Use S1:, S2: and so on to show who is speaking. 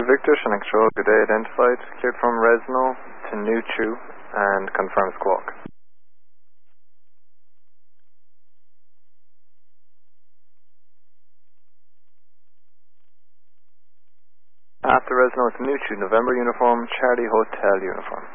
S1: Victor, Shannon Control, good day, identified, cleared from Resno to New Chew and confirm squawk. After Resno to New Chew, November uniform, Charlie Hotel uniform.